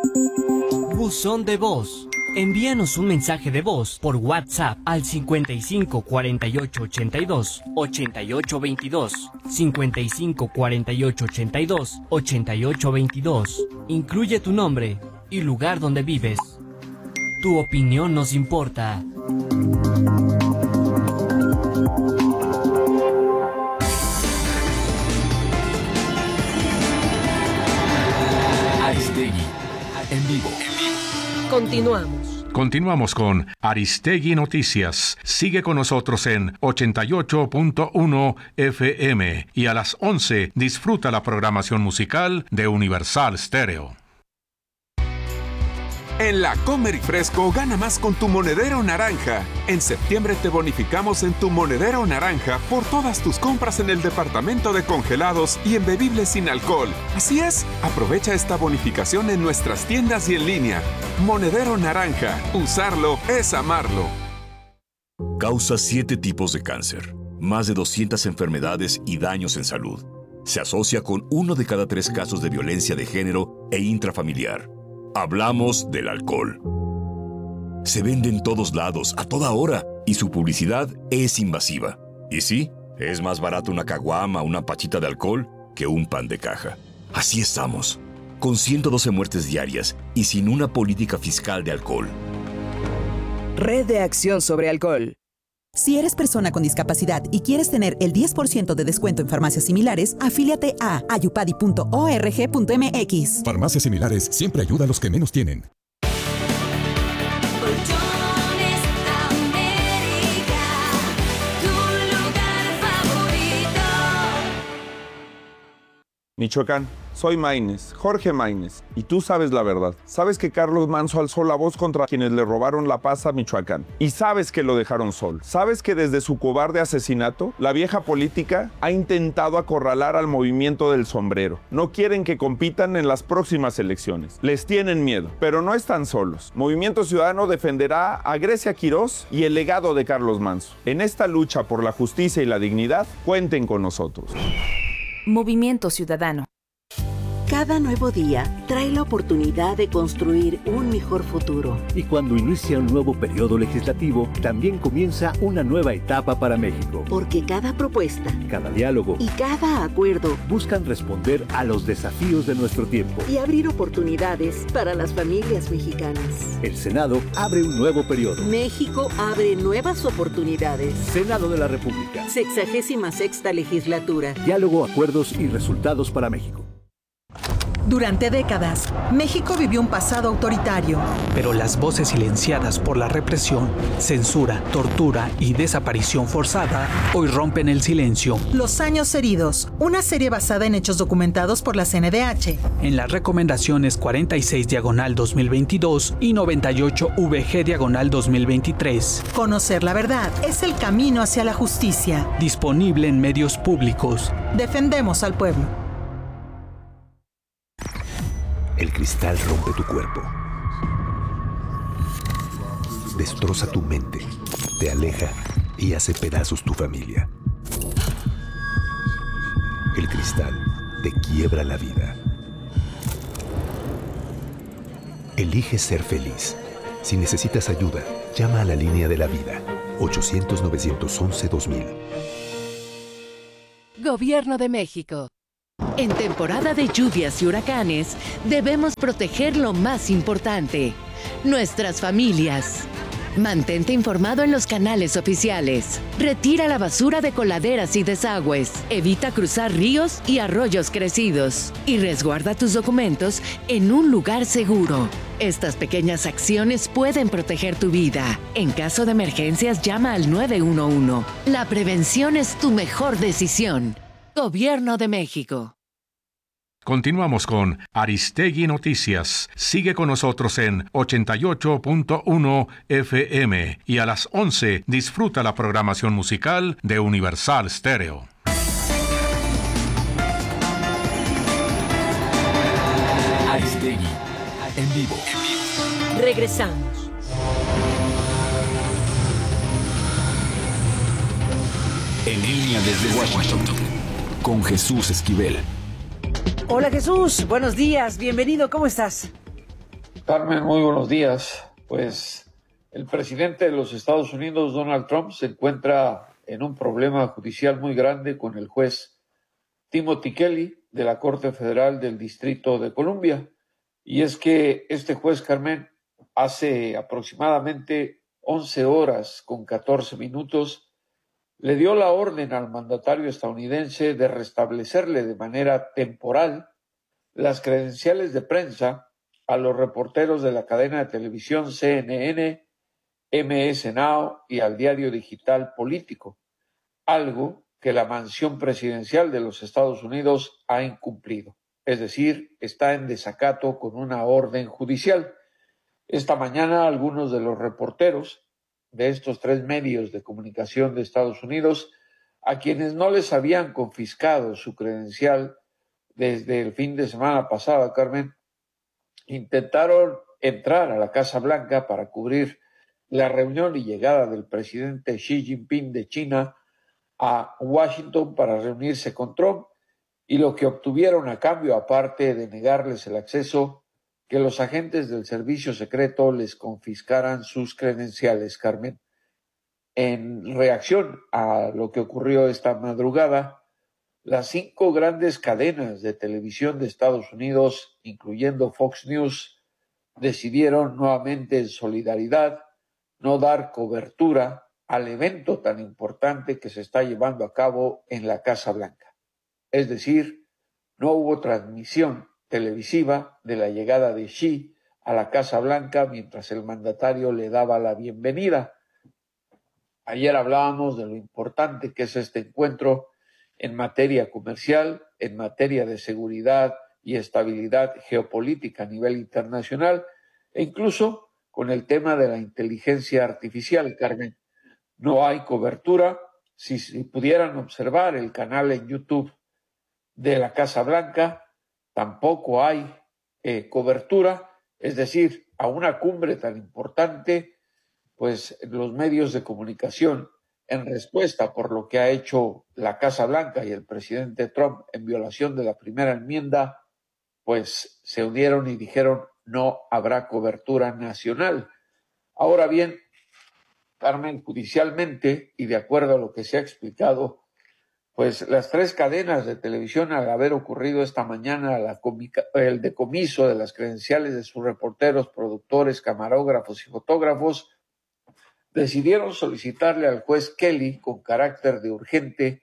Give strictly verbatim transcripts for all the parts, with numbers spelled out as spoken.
Buzón de voz. Envíanos un mensaje de voz por WhatsApp al cincuenta y cinco cuarenta y ocho ochenta y dos ochenta y ocho veintidós, cincuenta y cinco cuarenta y ocho ochenta y dos ochenta y ocho veintidós. Incluye tu nombre y lugar donde vives. Tu opinión nos importa. Aristegui, en vivo. Continuamos. Continuamos con Aristegui Noticias. Sigue con nosotros en ochenta y ocho punto uno F M y a las once disfruta la programación musical de Universal Stereo. En la Comer y Fresco gana más con tu monedero naranja. En septiembre te bonificamos en tu monedero naranja por todas tus compras en el departamento de congelados y en bebibles sin alcohol. Así es, aprovecha esta bonificación en nuestras tiendas y en línea. Monedero naranja, usarlo es amarlo. Causa siete tipos de cáncer, más de doscientas enfermedades y daños en salud. Se asocia con uno de cada tres casos de violencia de género e intrafamiliar. Hablamos del alcohol. Se vende en todos lados, a toda hora, y su publicidad es invasiva. Y sí, es más barato una caguama o una pachita de alcohol que un pan de caja. Así estamos, con ciento doce muertes diarias y sin una política fiscal de alcohol. Red de Acción sobre Alcohol. Si eres persona con discapacidad y quieres tener el diez por ciento de descuento en farmacias similares, afíliate a ayupadi punto org punto m x. Farmacias similares siempre ayuda a los que menos tienen. Colchones América, tu lugar favorito. Michoacán, soy Maínez, Jorge Maínez, y tú sabes la verdad. Sabes que Carlos Manzo alzó la voz contra quienes le robaron la paz a Michoacán. Y sabes que lo dejaron solo. Sabes que desde su cobarde asesinato, la vieja política ha intentado acorralar al movimiento del sombrero. No quieren que compitan en las próximas elecciones. Les tienen miedo, pero no están solos. Movimiento Ciudadano defenderá a Grecia Quirós y el legado de Carlos Manzo. En esta lucha por la justicia y la dignidad, cuenten con nosotros. Movimiento Ciudadano. Cada nuevo día trae la oportunidad de construir un mejor futuro. Y cuando inicia un nuevo periodo legislativo, también comienza una nueva etapa para México. Porque cada propuesta, cada diálogo y cada acuerdo buscan responder a los desafíos de nuestro tiempo y abrir oportunidades para las familias mexicanas. El Senado abre un nuevo periodo. México abre nuevas oportunidades. Senado de la República. Sexagésima sexta legislatura. Diálogo, acuerdos y resultados para México. Durante décadas, México vivió un pasado autoritario. Pero las voces silenciadas por la represión, censura, tortura y desaparición forzada hoy rompen el silencio. Los años heridos, una serie basada en hechos documentados por la C N D H. En las recomendaciones cuarenta y seis diagonal dos mil veintidós y noventa y ocho V G diagonal dos mil veintitrés. Conocer la verdad es el camino hacia la justicia. Disponible en medios públicos. Defendemos al pueblo. El cristal rompe tu cuerpo, destroza tu mente, te aleja y hace pedazos tu familia. El cristal te quiebra la vida. Elige ser feliz. Si necesitas ayuda, llama a la línea de la vida, ochocientos, novecientos once, dos mil. Gobierno de México. En temporada de lluvias y huracanes, debemos proteger lo más importante, nuestras familias. Mantente informado en los canales oficiales. Retira la basura de coladeras y desagües. Evita cruzar ríos y arroyos crecidos. Y resguarda tus documentos en un lugar seguro. Estas pequeñas acciones pueden proteger tu vida. En caso de emergencias, llama al nueve uno uno. La prevención es tu mejor decisión. Gobierno de México. Continuamos con Aristegui Noticias. Sigue con nosotros en ochenta y ocho punto uno F M y a las once disfruta la programación musical de Universal Stereo. Aristegui, en vivo. Regresamos. En línea desde Washington, con Jesús Esquivel. Hola Jesús, buenos días, bienvenido, ¿cómo estás? Carmen, muy buenos días. Pues el presidente de los Estados Unidos, Donald Trump, se encuentra en un problema judicial muy grande con el juez Timothy Kelly de la Corte Federal del Distrito de Columbia. Y es que este juez, Carmen, hace aproximadamente once horas con catorce minutos, le dio la orden al mandatario estadounidense de restablecerle de manera temporal las credenciales de prensa a los reporteros de la cadena de televisión C N N, M S Now y al diario digital Político, algo que la mansión presidencial de los Estados Unidos ha incumplido, es decir, está en desacato con una orden judicial. Esta mañana algunos de los reporteros de estos tres medios de comunicación de Estados Unidos, a quienes no les habían confiscado su credencial desde el fin de semana pasada, Carmen, intentaron entrar a la Casa Blanca para cubrir la reunión y llegada del presidente Xi Jinping de China a Washington para reunirse con Trump, y lo que obtuvieron a cambio, aparte de negarles el acceso, que los agentes del servicio secreto les confiscaran sus credenciales, Carmen. En reacción a lo que ocurrió esta madrugada, las cinco grandes cadenas de televisión de Estados Unidos, incluyendo Fox News, decidieron nuevamente en solidaridad no dar cobertura al evento tan importante que se está llevando a cabo en la Casa Blanca. Es decir, no hubo transmisión televisiva de la llegada de Xi a la Casa Blanca mientras el mandatario le daba la bienvenida. Ayer hablábamos de lo importante que es este encuentro en materia comercial, en materia de seguridad y estabilidad geopolítica a nivel internacional, e incluso con el tema de la inteligencia artificial, Carmen. No hay cobertura. Si, si pudieran observar el canal en YouTube de la Casa Blanca, tampoco hay eh, cobertura, es decir, a una cumbre tan importante, pues los medios de comunicación, en respuesta por lo que ha hecho la Casa Blanca y el presidente Trump en violación de la primera enmienda, pues se unieron y dijeron no habrá cobertura nacional. Ahora bien, Carmen, judicialmente y de acuerdo a lo que se ha explicado, pues las tres cadenas de televisión, al haber ocurrido esta mañana la comica, el decomiso de las credenciales de sus reporteros, productores, camarógrafos y fotógrafos, decidieron solicitarle al juez Kelly, con carácter de urgente,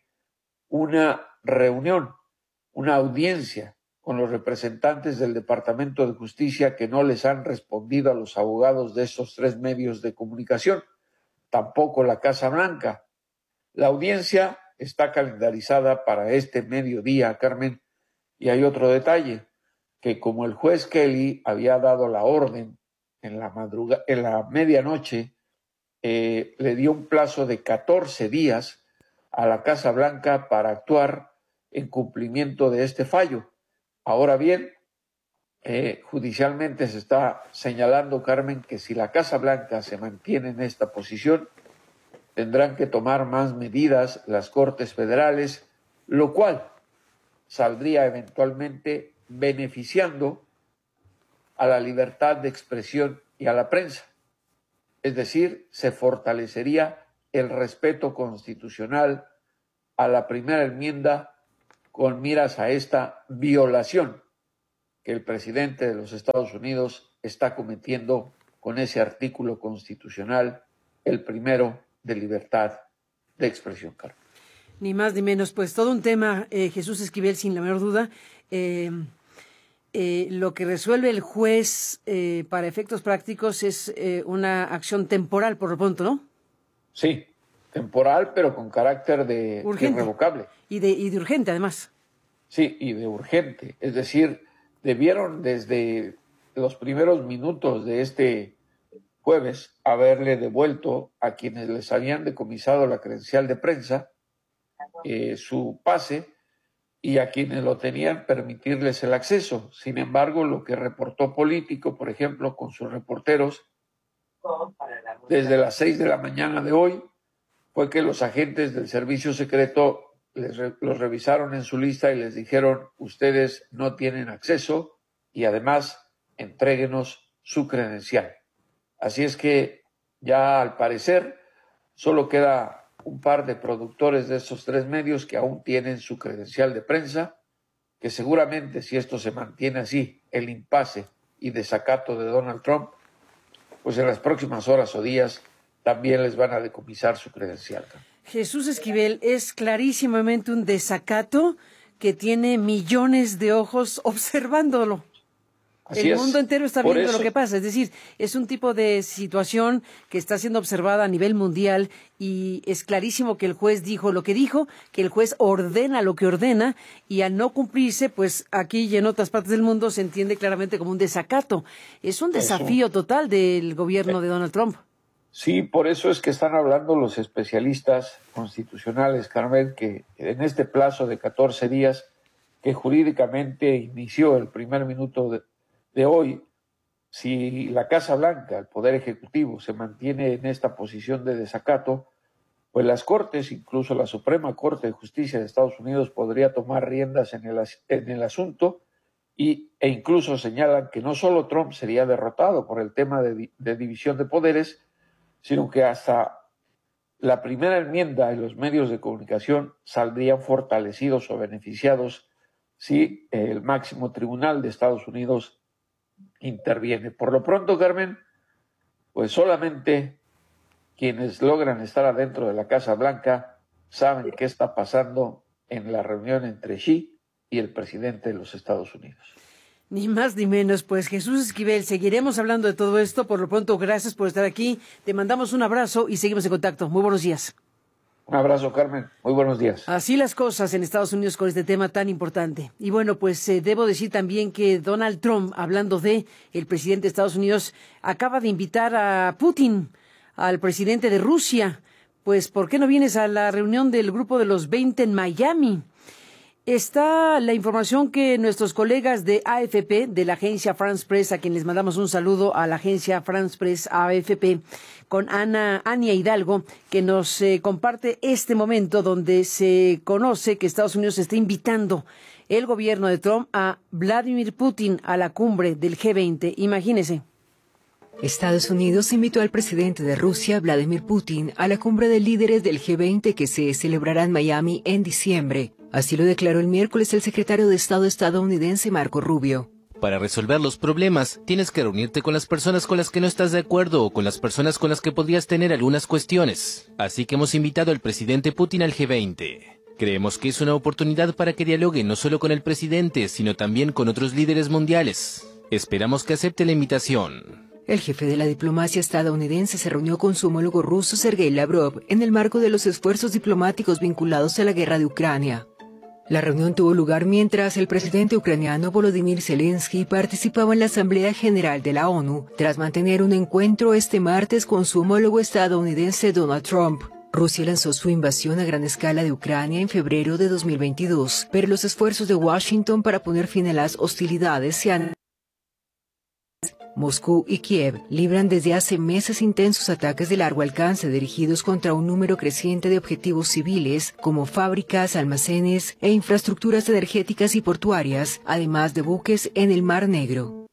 una reunión, una audiencia con los representantes del Departamento de Justicia que no les han respondido a los abogados de estos tres medios de comunicación, tampoco la Casa Blanca. La audiencia está calendarizada para este mediodía, Carmen, y hay otro detalle, que como el juez Kelly había dado la orden en la madruga, en la medianoche, eh, le dio un plazo de catorce días a la Casa Blanca para actuar en cumplimiento de este fallo. Ahora bien, eh, judicialmente se está señalando, Carmen, que si la Casa Blanca se mantiene en esta posición, tendrán que tomar más medidas las Cortes Federales, lo cual saldría eventualmente beneficiando a la libertad de expresión y a la prensa. Es decir, se fortalecería el respeto constitucional a la primera enmienda con miras a esta violación que el presidente de los Estados Unidos está cometiendo con ese artículo constitucional, el primero de libertad de expresión, Carlos. Ni más ni menos, pues todo un tema, eh, Jesús Esquivel, sin la menor duda. Eh, eh, lo que resuelve el juez eh, para efectos prácticos es eh, una acción temporal, por lo pronto, ¿no? Sí, temporal, pero con carácter de, de irrevocable. Y de, y de urgente, además. Sí, y de urgente. Es decir, debieron desde los primeros minutos de este jueves haberle devuelto a quienes les habían decomisado la credencial de prensa eh, su pase, y a quienes lo tenían permitirles el acceso. Sin embargo, lo que reportó Político, por ejemplo, con sus reporteros, desde las seis de la mañana de hoy, fue que los agentes del servicio secreto les re- los revisaron en su lista y les dijeron, ustedes no tienen acceso y además entréguenos su credencial. Así es que ya al parecer solo queda un par de productores de estos tres medios que aún tienen su credencial de prensa, que seguramente si esto se mantiene así, el impasse y desacato de Donald Trump, pues en las próximas horas o días también les van a decomisar su credencial. Jesús Esquivel, es clarísimamente un desacato que tiene millones de ojos observándolo. Así el es. mundo entero está Por viendo eso- lo que pasa. Es decir, es un tipo de situación que está siendo observada a nivel mundial y es clarísimo que el juez dijo lo que dijo, que el juez ordena lo que ordena y al no cumplirse, pues aquí y en otras partes del mundo se entiende claramente como un desacato. Es un Eso. desafío total del gobierno de Donald Trump. Sí, por eso es que están hablando los especialistas constitucionales, Carmen, que en este plazo de catorce días que jurídicamente inició el primer minuto de, de hoy, si la Casa Blanca, el Poder Ejecutivo, se mantiene en esta posición de desacato, pues las Cortes, incluso la Suprema Corte de Justicia de Estados Unidos, podría tomar riendas en el, as- en el asunto y, e incluso señalan que no solo Trump sería derrotado por el tema de, di- de división de poderes, sino que hasta la primera enmienda en los medios de comunicación saldrían fortalecidos o beneficiados si el máximo tribunal de Estados Unidos interviene. Por lo pronto, Carmen, pues solamente quienes logran estar adentro de la Casa Blanca saben qué está pasando en la reunión entre Xi y el presidente de los Estados Unidos. Ni más ni menos, pues Jesús Esquivel, seguiremos hablando de todo esto. Por lo pronto, gracias por estar aquí. Te mandamos un abrazo y seguimos en contacto. Muy buenos días. Un abrazo, Carmen. Muy buenos días. Así las cosas en Estados Unidos con este tema tan importante. Y bueno, pues eh, debo decir también que Donald Trump, hablando de el presidente de Estados Unidos, acaba de invitar a Putin, al presidente de Rusia. Pues, ¿por qué no vienes a la reunión del Grupo de los veinte en Miami? Está la información que nuestros colegas de A F P, de la agencia France Press, a quien les mandamos un saludo a la agencia France Press A F P, con Ana Ania Hidalgo, que nos eh, comparte este momento donde se conoce que Estados Unidos está invitando el gobierno de Trump a Vladimir Putin a la cumbre del G veinte. Imagínese. Estados Unidos invitó al presidente de Rusia, Vladimir Putin, a la cumbre de líderes del G veinte que se celebrará en Miami en diciembre. Así lo declaró el miércoles el secretario de Estado estadounidense Marco Rubio. Para resolver los problemas, tienes que reunirte con las personas con las que no estás de acuerdo o con las personas con las que podrías tener algunas cuestiones. Así que hemos invitado al presidente Putin al G veinte. Creemos que es una oportunidad para que dialogue no solo con el presidente, sino también con otros líderes mundiales. Esperamos que acepte la invitación. El jefe de la diplomacia estadounidense se reunió con su homólogo ruso Sergei Lavrov en el marco de los esfuerzos diplomáticos vinculados a la guerra de Ucrania. La reunión tuvo lugar mientras el presidente ucraniano Volodymyr Zelensky participaba en la Asamblea General de la ONU, tras mantener un encuentro este martes con su homólogo estadounidense Donald Trump. Rusia lanzó su invasión a gran escala de Ucrania en febrero de dos mil veintidós, pero los esfuerzos de Washington para poner fin a las hostilidades se han Moscú y Kiev libran desde hace meses intensos ataques de largo alcance dirigidos contra un número creciente de objetivos civiles, como fábricas, almacenes e infraestructuras energéticas y portuarias, además de buques en el Mar Negro.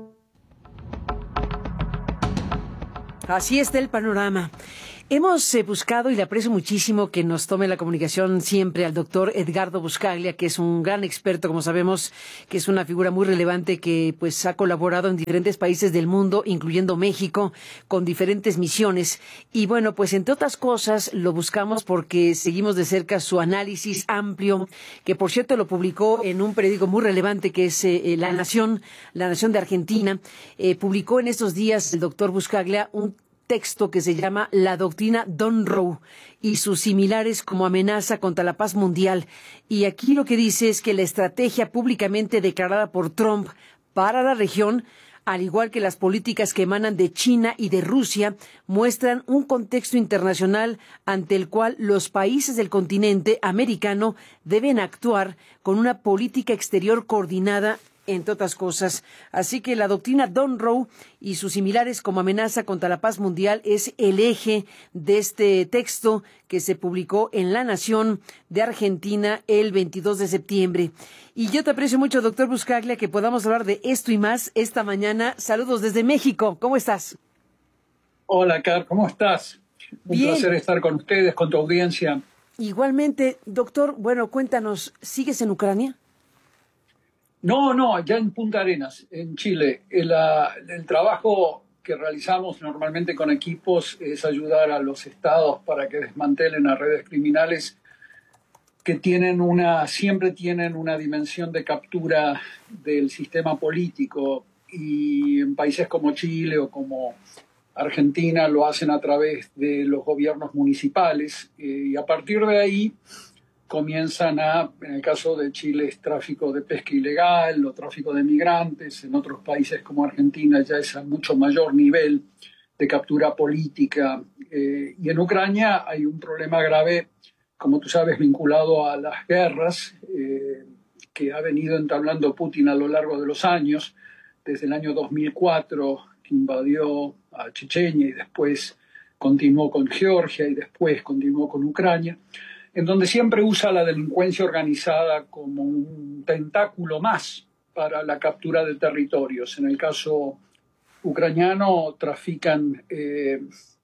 Así está el panorama. Hemos eh, buscado, y le aprecio muchísimo que nos tome la comunicación siempre, al doctor Edgardo Buscaglia, que es un gran experto, como sabemos, que es una figura muy relevante que pues ha colaborado en diferentes países del mundo, incluyendo México, con diferentes misiones. Y bueno, pues entre otras cosas lo buscamos porque seguimos de cerca su análisis amplio, que por cierto lo publicó en un periódico muy relevante que es eh, La Nación, La Nación de Argentina. Eh, publicó en estos días el doctor Buscaglia un texto que se llama La doctrina Monroe y sus similares como amenaza contra la paz mundial. Y aquí lo que dice es que la estrategia públicamente declarada por Trump para la región, al igual que las políticas que emanan de China y de Rusia, muestran un contexto internacional ante el cual los países del continente americano deben actuar con una política exterior coordinada entre otras cosas. Así que la doctrina Monroe y sus similares como amenaza contra la paz mundial es el eje de este texto que se publicó en La Nación de Argentina el veintidós de septiembre. Y yo te aprecio mucho, doctor Buscaglia, que podamos hablar de esto y más esta mañana. Saludos desde México. ¿Cómo estás? Hola, Car, ¿cómo estás? Un Bien. placer estar con ustedes, con tu audiencia. Igualmente, doctor, bueno, cuéntanos, ¿sigues en Ucrania? No, no, ya en Punta Arenas, en Chile. El, uh, el trabajo que realizamos normalmente con equipos es ayudar a los estados para que desmantelen a redes criminales que tienen una, siempre tienen una dimensión de captura del sistema político, y en países como Chile o como Argentina lo hacen a través de los gobiernos municipales, eh, y a partir de ahí comienzan a, en el caso de Chile, es tráfico de pesca ilegal o tráfico de migrantes. En otros países como Argentina ya es a mucho mayor nivel de captura política. Eh, y en Ucrania hay un problema grave, como tú sabes, vinculado a las guerras eh, que ha venido entablando Putin a lo largo de los años, desde el año dos mil cuatro, que invadió a Chechenia y después continuó con Georgia y después continuó con Ucrania, en donde siempre usa la delincuencia organizada como un tentáculo más para la captura de territorios. En el caso ucraniano trafican eh,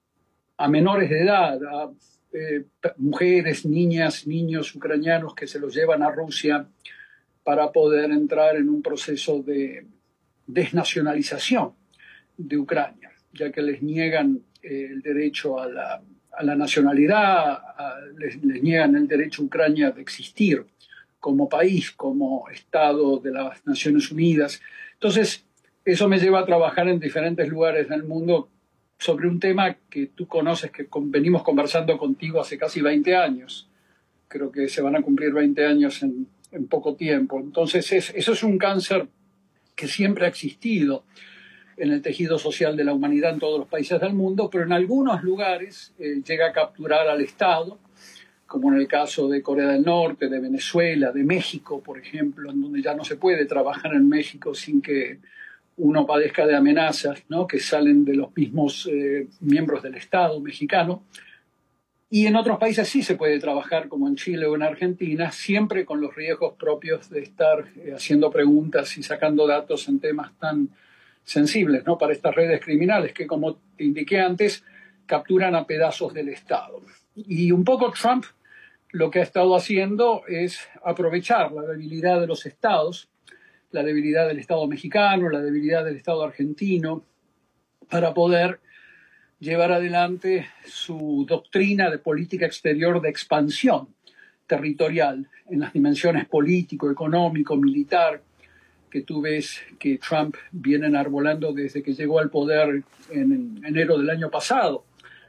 a menores de edad, a eh, mujeres, niñas, niños ucranianos que se los llevan a Rusia para poder entrar en un proceso de desnacionalización de Ucrania, ya que les niegan eh, el derecho a la, a la nacionalidad, a, les, les niegan el derecho a Ucrania de existir como país, como Estado de las Naciones Unidas. Entonces, eso me lleva a trabajar en diferentes lugares del mundo sobre un tema que tú conoces, que con, venimos conversando contigo hace casi veinte años. Creo que se van a cumplir veinte años en, en poco tiempo. Entonces, es, eso es un cáncer que siempre ha existido en el tejido social de la humanidad en todos los países del mundo, pero en algunos lugares eh, llega a capturar al Estado, como en el caso de Corea del Norte, de Venezuela, de México, por ejemplo, en donde ya no se puede trabajar en México sin que uno padezca de amenazas, ¿no?, que salen de los mismos eh, miembros del Estado mexicano. Y en otros países sí se puede trabajar, como en Chile o en Argentina, siempre con los riesgos propios de estar eh, haciendo preguntas y sacando datos en temas tan sensibles, ¿no?, para estas redes criminales que, como te indiqué antes, capturan a pedazos del Estado. Y un poco Trump lo que ha estado haciendo es aprovechar la debilidad de los estados, la debilidad del Estado mexicano, la debilidad del Estado argentino, para poder llevar adelante su doctrina de política exterior de expansión territorial en las dimensiones político, económico, militar, que tú ves que Trump viene enarbolando desde que llegó al poder en enero del año pasado.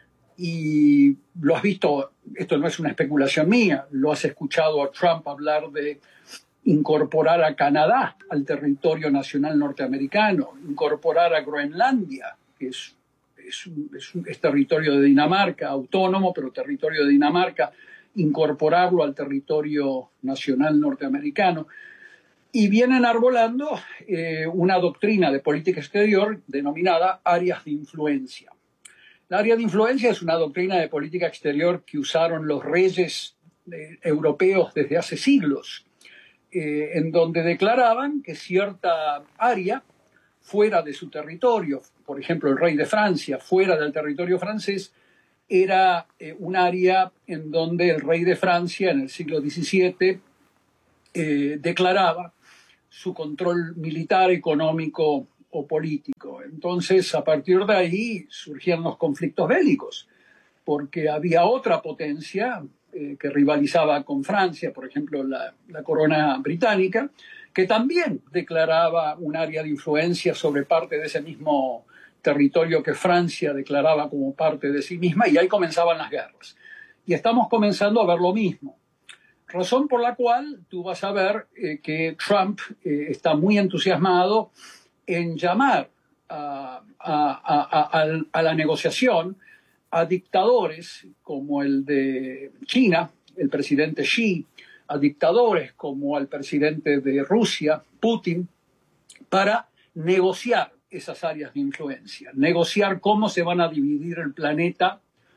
Y lo has visto, esto no es una especulación mía, lo has escuchado a Trump hablar de incorporar a Canadá al territorio nacional norteamericano, incorporar a Groenlandia, que es, es, un, es, un, es territorio de Dinamarca, autónomo, pero territorio de Dinamarca, incorporarlo al territorio nacional norteamericano. Y vienen enarbolando eh, una doctrina de política exterior denominada áreas de influencia. La área de influencia es una doctrina de política exterior que usaron los reyes eh, europeos desde hace siglos, eh, en donde declaraban que cierta área fuera de su territorio, por ejemplo el rey de Francia, fuera del territorio francés, era eh, un área en donde el rey de Francia en el siglo diecisiete eh, declaraba su control militar, económico o político. Entonces, a partir de ahí surgían los conflictos bélicos, porque había otra potencia eh, que rivalizaba con Francia, por ejemplo, la, la corona británica, que también declaraba un área de influencia sobre parte de ese mismo territorio que Francia declaraba como parte de sí misma, y ahí comenzaban las guerras. Y estamos comenzando a ver lo mismo. Razón por la cual tú vas a ver eh, que Trump eh, está muy entusiasmado en llamar a, a, a, a, a la negociación a dictadores como el de China, el presidente Xi, a dictadores como el presidente de Rusia, Putin, para negociar esas áreas de influencia, negociar cómo se van a dividir el planeta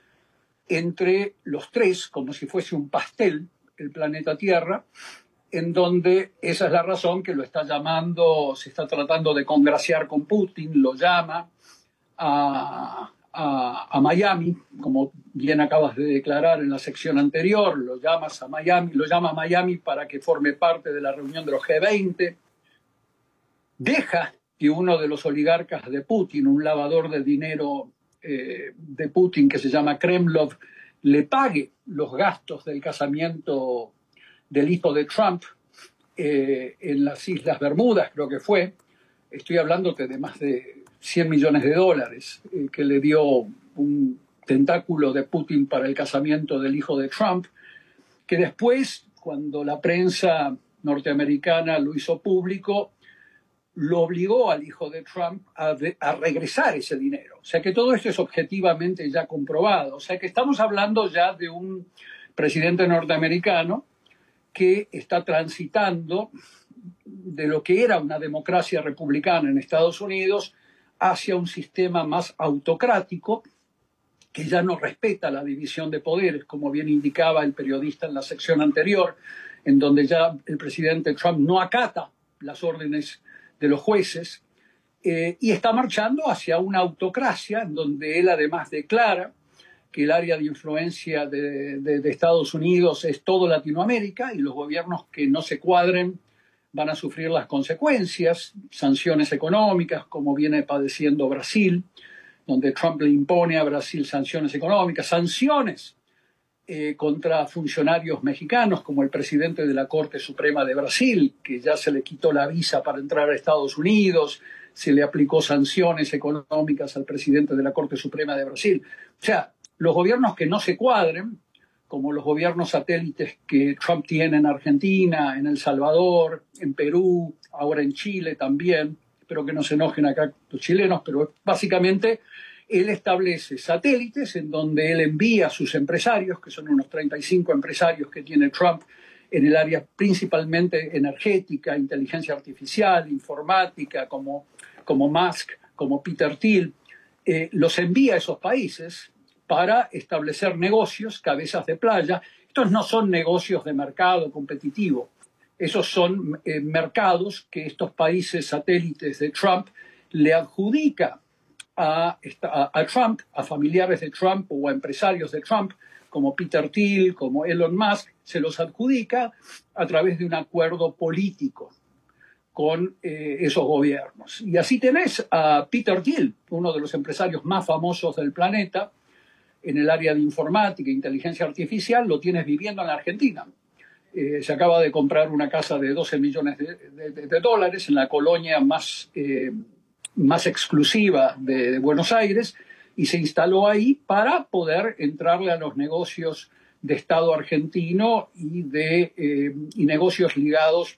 entre los tres, como si fuese un pastel, el planeta Tierra, en donde esa es la razón que lo está llamando, se está tratando de congraciar con Putin, lo llama a, a, a Miami, como bien acabas de declarar en la sección anterior, lo llamas a Miami, lo llama a Miami para que forme parte de la reunión de los G veinte, deja que uno de los oligarcas de Putin, un lavador de dinero eh, de Putin que se llama Kremlov, le pague los gastos del casamiento del hijo de Trump eh, en las Islas Bermudas, creo que fue. Estoy hablándote de más de cien millones de dólares eh, que le dio un tentáculo de Putin para el casamiento del hijo de Trump, que después, cuando la prensa norteamericana lo hizo público, lo obligó al hijo de Trump a, de, a regresar ese dinero. O sea que todo esto es objetivamente ya comprobado. O sea que estamos hablando ya de un presidente norteamericano que está transitando de lo que era una democracia republicana en Estados Unidos hacia un sistema más autocrático que ya no respeta la división de poderes, como bien indicaba el periodista en la sección anterior, en donde ya el presidente Trump no acata las órdenes de los jueces, eh, y está marchando hacia una autocracia en donde él además declara que el área de influencia de, de, de Estados Unidos es todo Latinoamérica y los gobiernos que no se cuadren van a sufrir las consecuencias, sanciones económicas como viene padeciendo Brasil, donde Trump le impone a Brasil sanciones económicas, sanciones Eh, contra funcionarios mexicanos como el presidente de la Corte Suprema de Brasil, que ya se le quitó la visa para entrar a Estados Unidos, se le aplicó sanciones económicas al presidente de la Corte Suprema de Brasil. O sea, los gobiernos que no se cuadren, como los gobiernos satélites que Trump tiene en Argentina, en El Salvador, en Perú, ahora en Chile también, espero que no se enojen acá los chilenos, pero básicamente él establece satélites en donde él envía a sus empresarios, que son unos treinta y cinco empresarios que tiene Trump en el área principalmente energética, inteligencia artificial, informática, como, como Musk, como Peter Thiel, eh, los envía a esos países para establecer negocios, cabezas de playa. Estos no son negocios de mercado competitivo, esos son eh, mercados que estos países satélites de Trump le adjudican A, a, a Trump, a familiares de Trump o a empresarios de Trump, como Peter Thiel, como Elon Musk, se los adjudica a través de un acuerdo político con eh, esos gobiernos. Y así tenés a Peter Thiel, uno de los empresarios más famosos del planeta, en el área de informática e inteligencia artificial, lo tienes viviendo en la Argentina. Eh, se acaba de comprar una casa de doce millones de, de, de dólares en la colonia más... Eh, más exclusiva de, de Buenos Aires y se instaló ahí para poder entrarle a los negocios de Estado argentino y, de, eh, y negocios ligados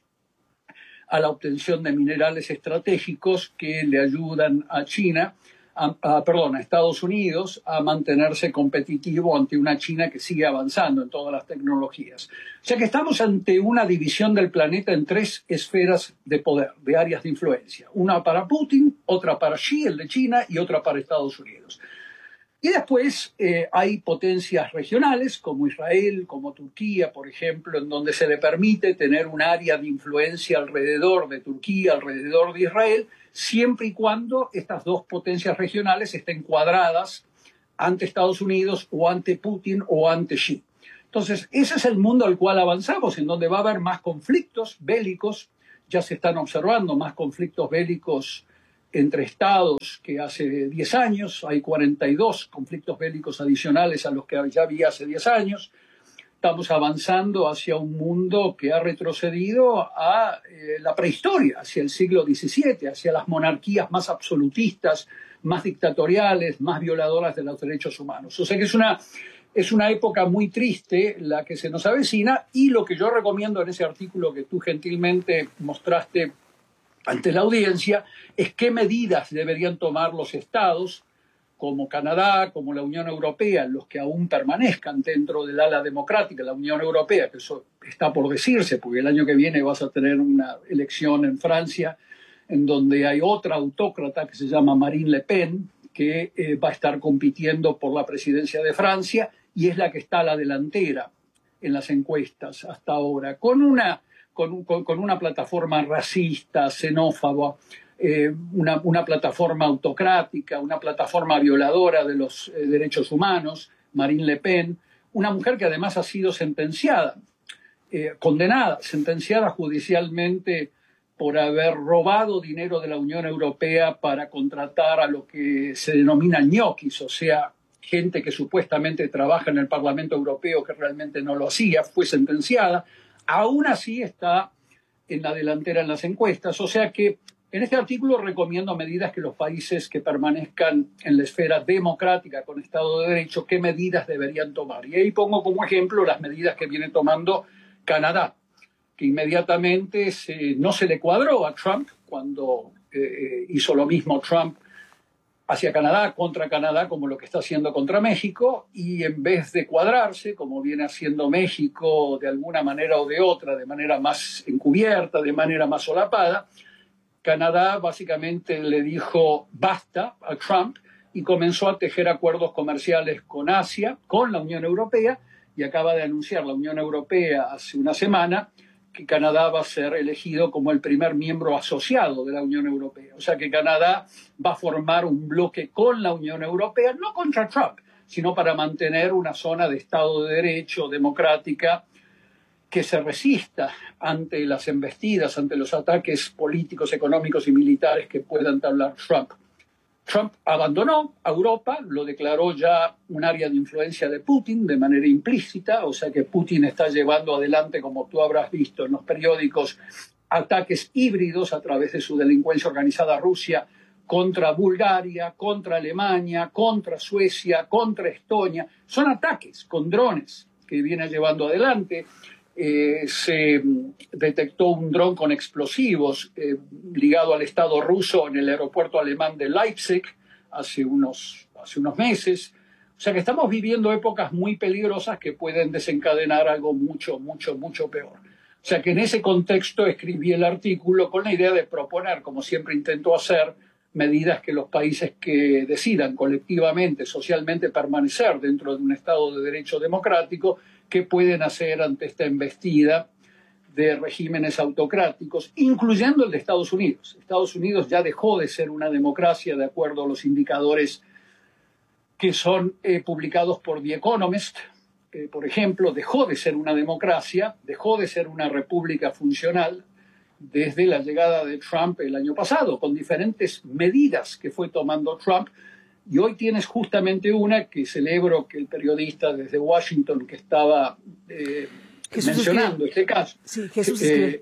a la obtención de minerales estratégicos que le ayudan a China, a, a, perdón, a Estados Unidos a mantenerse competitivo ante una China que sigue avanzando en todas las tecnologías. O sea que estamos ante una división del planeta en tres esferas de poder, de áreas de influencia. Una para Putin, otra para Xi, el de China, y otra para Estados Unidos. Y después eh, hay potencias regionales como Israel, como Turquía, por ejemplo, en donde se le permite tener un área de influencia alrededor de Turquía, alrededor de Israel, siempre y cuando estas dos potencias regionales estén cuadradas ante Estados Unidos o ante Putin o ante Xi. Entonces, ese es el mundo al cual avanzamos, en donde va a haber más conflictos bélicos, ya se están observando más conflictos bélicos entre estados que hace diez años, hay cuarenta y dos conflictos bélicos adicionales a los que ya había hace diez años. Estamos avanzando hacia un mundo que ha retrocedido a eh, la prehistoria, hacia el siglo diecisiete, hacia las monarquías más absolutistas, más dictatoriales, más violadoras de los derechos humanos. O sea que es una, es una época muy triste la que se nos avecina, y lo que yo recomiendo en ese artículo que tú gentilmente mostraste ante la audiencia es qué medidas deberían tomar los estados como Canadá, como la Unión Europea, los que aún permanezcan dentro del ala democrática, la Unión Europea, que eso está por decirse, porque el año que viene vas a tener una elección en Francia en donde hay otra autócrata que se llama Marine Le Pen, que eh, va a estar compitiendo por la presidencia de Francia y es la que está a la delantera en las encuestas hasta ahora, con una, con, con, con una plataforma racista, xenófoba, eh, una, una plataforma autocrática, una plataforma violadora de los eh, derechos humanos, Marine Le Pen, una mujer que además ha sido sentenciada, eh, condenada, sentenciada judicialmente por haber robado dinero de la Unión Europea para contratar a lo que se denomina ñoquis, o sea, gente que supuestamente trabaja en el Parlamento Europeo que realmente no lo hacía, fue sentenciada. Aún así está en la delantera en las encuestas. O sea que en este artículo recomiendo medidas que los países que permanezcan en la esfera democrática con Estado de Derecho, qué medidas deberían tomar. Y ahí pongo como ejemplo las medidas que viene tomando Canadá, que inmediatamente se, no se le cuadró a Trump cuando eh, hizo lo mismo Trump hacia Canadá, contra Canadá, como lo que está haciendo contra México, y en vez de cuadrarse, como viene haciendo México de alguna manera o de otra, de manera más encubierta, de manera más solapada, Canadá básicamente le dijo basta a Trump y comenzó a tejer acuerdos comerciales con Asia, con la Unión Europea, y acaba de anunciar la Unión Europea hace una semana que Canadá va a ser elegido como el primer miembro asociado de la Unión Europea. O sea que Canadá va a formar un bloque con la Unión Europea, no contra Trump, sino para mantener una zona de Estado de Derecho democrática que se resista ante las embestidas, ante los ataques políticos, económicos y militares que pueda entablar Trump. Trump abandonó a Europa, lo declaró ya un área de influencia de Putin de manera implícita, o sea que Putin está llevando adelante, como tú habrás visto en los periódicos, ataques híbridos a través de su delincuencia organizada Rusia contra Bulgaria, contra Alemania, contra Suecia, contra Estonia. Son ataques con drones que viene llevando adelante. Eh, se detectó un dron con explosivos eh, ligado al Estado ruso en el aeropuerto alemán de Leipzig hace unos, hace unos meses. O sea que estamos viviendo épocas muy peligrosas que pueden desencadenar algo mucho, mucho, mucho peor. O sea que en ese contexto escribí el artículo con la idea de proponer, como siempre intento hacer, medidas que los países que decidan colectivamente, socialmente permanecer dentro de un Estado de Derecho democrático, qué pueden hacer ante esta embestida de regímenes autocráticos, incluyendo el de Estados Unidos. Estados Unidos ya dejó de ser una democracia de acuerdo a los indicadores que son eh, publicados por The Economist. Eh, por ejemplo, dejó de ser una democracia, dejó de ser una república funcional desde la llegada de Trump el año pasado, con diferentes medidas que fue tomando Trump. Y hoy tienes justamente una que celebro que el periodista desde Washington que estaba eh, mencionando Esquivel. este caso, Sí, Jesús eh, Esquivel.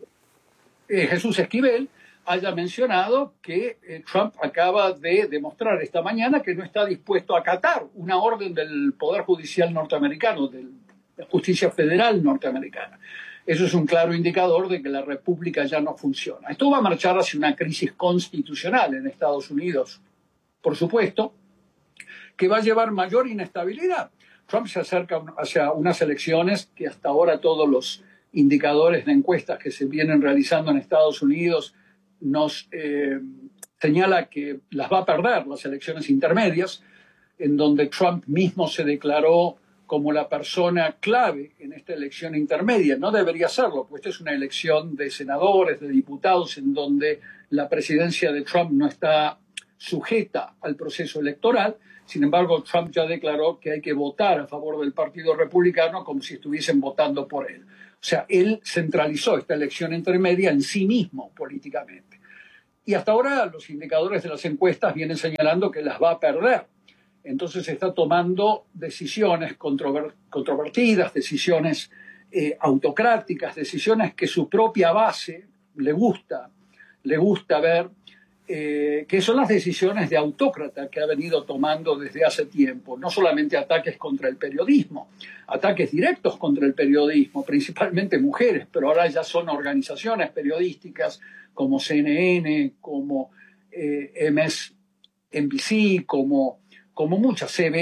eh, Jesús Esquivel, haya mencionado que eh, Trump acaba de demostrar esta mañana que no está dispuesto a acatar una orden del Poder Judicial norteamericano, de la Justicia Federal norteamericana. Eso es un claro indicador de que la República ya no funciona. Esto va a marchar hacia una crisis constitucional en Estados Unidos, por supuesto, que va a llevar mayor inestabilidad. Trump se acerca hacia unas elecciones que hasta ahora todos los indicadores de encuestas que se vienen realizando en Estados Unidos nos eh, señala que las va a perder, las elecciones intermedias, en donde Trump mismo se declaró como la persona clave en esta elección intermedia. No debería serlo, pues esta es una elección de senadores, de diputados, en donde la presidencia de Trump no está sujeta al proceso electoral. Sin embargo, Trump ya declaró que hay que votar a favor del Partido Republicano como si estuviesen votando por él. O sea, él centralizó esta elección intermedia en sí mismo políticamente. Y hasta ahora los indicadores de las encuestas vienen señalando que las va a perder. Entonces está tomando decisiones controver- controvertidas, decisiones eh, autocráticas, decisiones que su propia base le gusta, le gusta ver, eh, que son las decisiones de autócrata que ha venido tomando desde hace tiempo. No solamente ataques contra el periodismo, ataques directos contra el periodismo, principalmente mujeres, pero ahora ya son organizaciones periodísticas como C N N, como eh, M S N B C, como, como muchas, C B